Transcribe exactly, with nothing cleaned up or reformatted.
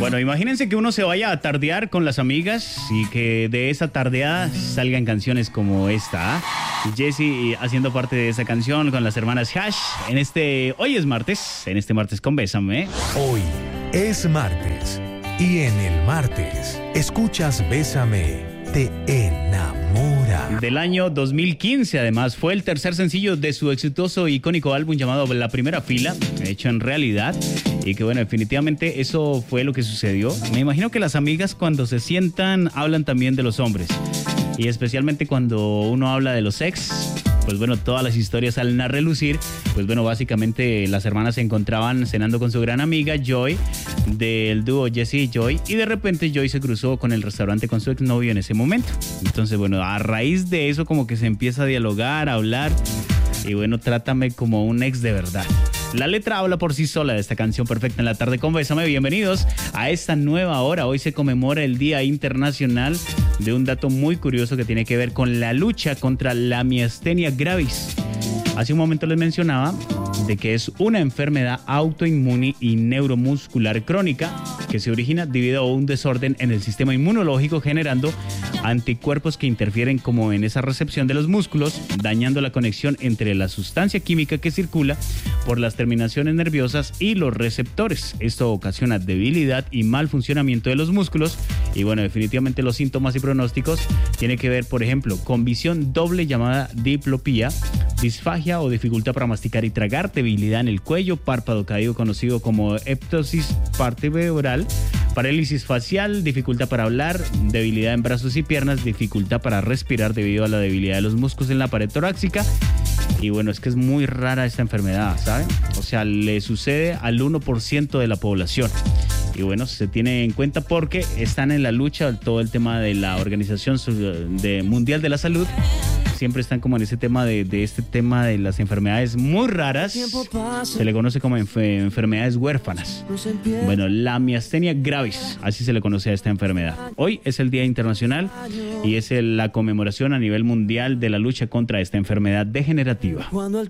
Bueno, imagínense que uno se vaya a tardear con las amigas y que de esa tardeada salgan canciones como esta. ¿eh? Jessie haciendo parte de esa canción con las hermanas Hash. En este, hoy es martes, en este martes con Bésame. Hoy es martes y en el martes escuchas Bésame, te enamora. Del año dos mil quince, además, fue el tercer sencillo de su exitoso e icónico álbum llamado La Primera Fila, hecho en realidad. Y que bueno, definitivamente eso fue lo que sucedió. Me imagino que las amigas cuando se sientan hablan también de los hombres. Y especialmente cuando uno habla de los ex, pues bueno, todas las historias salen a relucir. Pues bueno, básicamente las hermanas se encontraban cenando con su gran amiga Joy, del dúo Jessie y Joy, y de repente Joy se cruzó con el restaurante con su exnovio en ese momento. Entonces bueno, a raíz de eso como que se empieza a dialogar, a hablar, y bueno, trátame como un ex de verdad. La letra habla por sí sola de esta canción perfecta en la tarde con Bésame. Bienvenidos a esta nueva hora. Hoy se conmemora el Día Internacional de un dato muy curioso que tiene que ver con la lucha contra la miastenia gravis. Hace un momento les mencionaba de que es una enfermedad autoinmune y neuromuscular crónica que se origina debido a un desorden en el sistema inmunológico, generando anticuerpos que interfieren como en esa recepción de los músculos, dañando la conexión entre la sustancia química que circula por las terminaciones nerviosas y los receptores. Esto ocasiona debilidad y mal funcionamiento de los músculos. Y bueno, definitivamente los síntomas y pronósticos tienen que ver, por ejemplo, con visión doble llamada diplopía, disfagia o dificultad para masticar y tragar, debilidad en el cuello, párpado caído conocido como eptosis vertebral, parálisis facial, dificultad para hablar, debilidad en brazos y piernas, dificultad para respirar debido a la debilidad de los músculos en la pared torácica. Y bueno, es que es muy rara esta enfermedad, ¿saben? O sea, le sucede al uno por ciento de la población. Y bueno, se tiene en cuenta porque están en la lucha todo el tema de la Organización de Mundial de la Salud. Siempre están como en ese tema de, de este tema de las enfermedades muy raras. Se le conoce como enf- enfermedades huérfanas. Bueno, la miastenia gravis, así se le conoce a esta enfermedad. Hoy es el Día Internacional y es el, la conmemoración a nivel mundial de la lucha contra esta enfermedad degenerativa. Cuando el